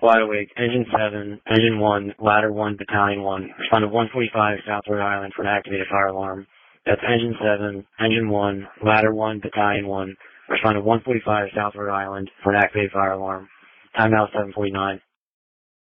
Wide awake, Engine 7, Engine 1, Ladder 1, Battalion 1. Respond to 145 South Rhode Island for an activated fire alarm. That's Engine 7, Engine 1, Ladder 1, Battalion 1. Respond to 145 South Rhode Island for an activated fire alarm. Time now 7:49.